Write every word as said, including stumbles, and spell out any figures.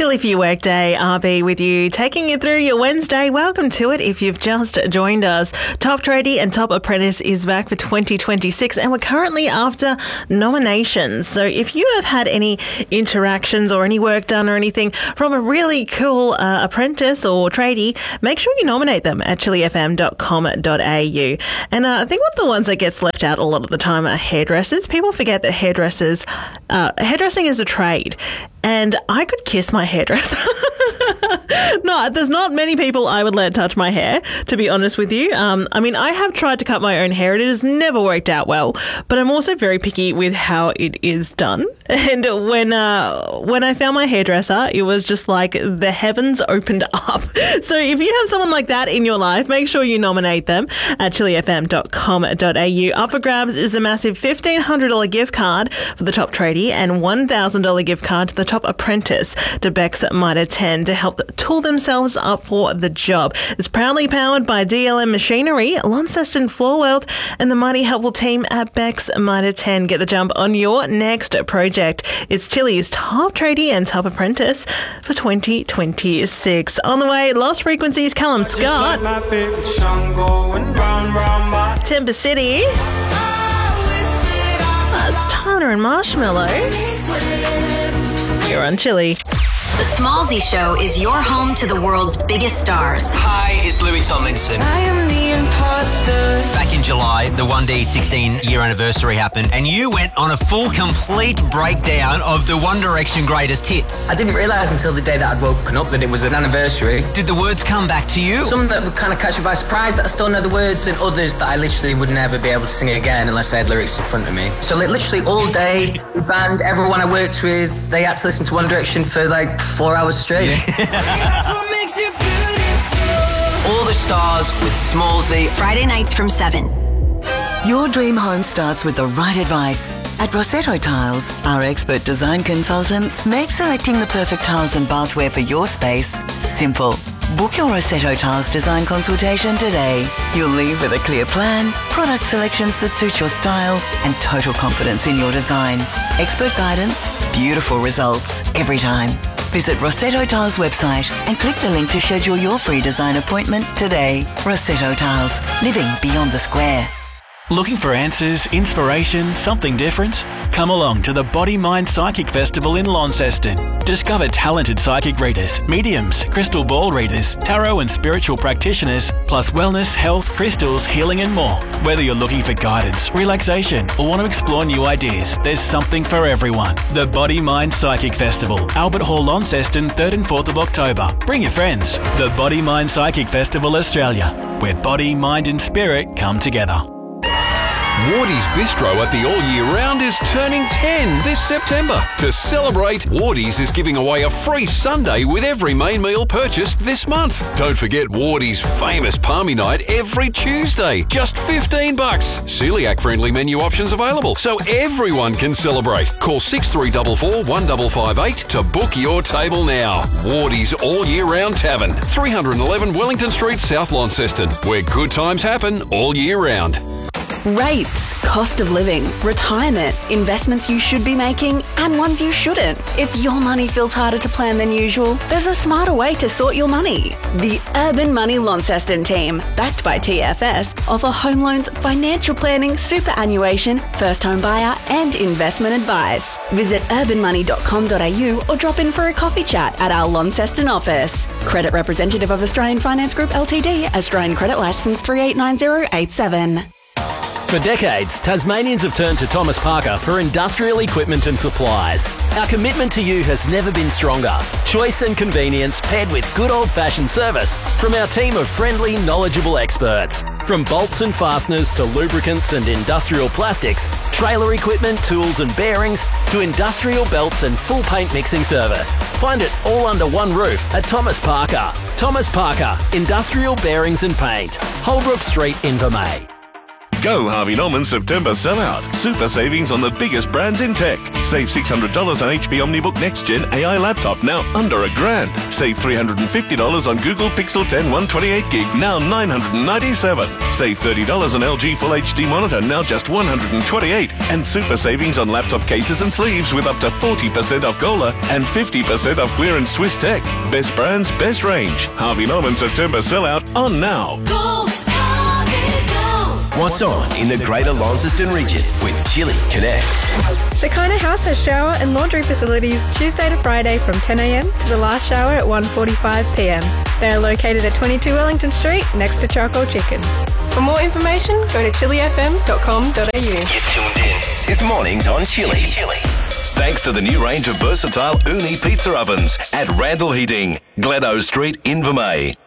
Chilly for your workday, R B with you, taking you through your Wednesday. Welcome to it if you've just joined us. Top Tradie and Top Apprentice is back for twenty twenty-six, and we're currently after nominations. So if you have had any interactions or any work done or anything from a really cool uh, apprentice or tradie, make sure you nominate them at chilly f m dot com dot a u. And uh, I think one of the ones that gets left out a lot of the time are hairdressers. People forget that hairdressers, uh, hairdressing is a trade. And I could kiss my hairdresser. No, there's not many people I would let touch my hair, to be honest with you. Um, I mean, I have tried to cut my own hair. It has never worked out well, but I'm also very picky with how it is done. And when uh, when I found my hairdresser, it was just like the heavens opened up. So if you have someone like that in your life, make sure you nominate them at chilly f m dot com dot a u. Up for grabs is a massive fifteen hundred dollars gift card for the Top Tradie and one thousand dollars gift card to the Top Apprentice to Beck's Mitre ten to help tool themselves up for the job. It's proudly powered by D L M Machinery, Launceston Floor Wealth, and the mighty helpful team at Beck's Mitre ten. Get the jump on your next project. It's Chilly's Top Tradie and Top Apprentice for twenty twenty-six. On the way, Lost Frequencies, Callum Scott, Timber City, that's Tyler and Marshmallow. You're on Chilly. The Smallsy Show is your home to the world's biggest stars. Hi, it's Louis Tomlinson. I am the imposter. Back in July, the one D sixteen-year anniversary happened, and you went on a full, complete breakdown of the One Direction greatest hits. I didn't realise until the day that I'd woken up that it was an anniversary. Did the words come back to you? Some that would kind of catch me by surprise that I still know the words, and others that I literally would never be able to sing again unless I had lyrics in front of me. So like, literally all day, the band, everyone I worked with, they had to listen to One Direction for like four hours straight. All the stars with Smallsy. Friday nights from seven. Your dream home starts with the right advice. At Rossetto Tiles, our expert design consultants make selecting the perfect tiles and bathware for your space simple. Book your Rossetto Tiles design consultation today. You'll leave with a clear plan, product selections that suit your style, and total confidence in your design. Expert guidance, beautiful results every time. Visit Rossetto Tiles website and click the link to schedule your free design appointment today. Rossetto Tiles, living beyond the square. Looking for answers, inspiration, something different? Come along to the Body Mind Psychic Festival in Launceston. Discover talented psychic readers, mediums, crystal ball readers, tarot and spiritual practitioners, plus wellness, health, crystals, healing and more. Whether you're looking for guidance, relaxation, or want to explore new ideas, there's something for everyone. The Body Mind Psychic Festival, Albert Hall, Launceston, third and fourth of October. Bring your friends. The Body Mind Psychic Festival Australia, where body, mind and spirit come together. Wardy's Bistro at the All Year Round is turning ten this September. To celebrate, Wardy's is giving away a free sundae with every main meal purchased this month. Don't forget Wardy's famous Palmy Night every Tuesday. Just fifteen bucks. Celiac-friendly menu options available, so everyone can celebrate. Call six three four four, one five five eight to book your table now. Wardy's All Year Round Tavern, three eleven Wellington Street, South Launceston, where good times happen all year round. Rates, cost of living, retirement, investments you should be making and ones you shouldn't. If your money feels harder to plan than usual, there's a smarter way to sort your money. The Urban Money Launceston team, backed by T F S, offer home loans, financial planning, superannuation, first home buyer and investment advice. Visit urban money dot com dot a u or drop in for a coffee chat at our Launceston office. Credit representative of Australian Finance Group Ltd, Australian Credit Licence three eight nine zero eight seven. For decades, Tasmanians have turned to Thomas Parker for industrial equipment and supplies. Our commitment to you has never been stronger. Choice and convenience paired with good old-fashioned service from our team of friendly, knowledgeable experts. From bolts and fasteners to lubricants and industrial plastics, trailer equipment, tools and bearings, to industrial belts and full paint mixing service. Find it all under one roof at Thomas Parker. Thomas Parker, Industrial Bearings and Paint, Holbrook Street, Invermay. Go Harvey Norman September sellout. Super savings on the biggest brands in tech. Save six hundred dollars on H P OmniBook Next Gen A I laptop, now under a grand. Save three hundred fifty dollars on Google Pixel ten one twenty-eight gig, now nine hundred ninety-seven dollars. Save thirty dollars on L G Full H D monitor, now just one hundred twenty-eight dollars. And super savings on laptop cases and sleeves with up to forty percent off Gola and fifty percent off clearance Swiss Tech. Best brands, best range. Harvey Norman September sellout on now. Go, Harvey, go. What's on in the Greater Launceston region with Chili Connect? Shekinah House has shower and laundry facilities Tuesday to Friday from ten a.m. to the last shower at one forty-five p.m. They are located at twenty-two Wellington Street next to Charcoal Chicken. For more information, go to chili f m dot com dot a u. You're tuned in. It's Mornings on Chili. Chili. Thanks to the new range of versatile Uni pizza ovens at Randall Heating, Gladdo Street, Invermay.